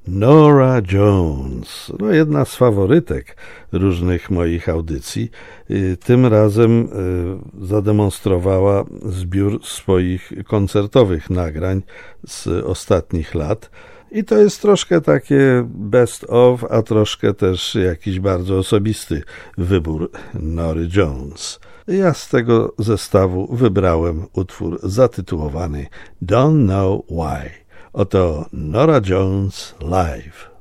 Norah Jones, jedna z faworytek różnych moich audycji, tym razem zademonstrowała zbiór swoich koncertowych nagrań z ostatnich lat. I to jest troszkę takie best of, a troszkę też jakiś bardzo osobisty wybór Nory Jones. Ja z tego zestawu wybrałem utwór zatytułowany Don't Know Why. Oto Norah Jones live.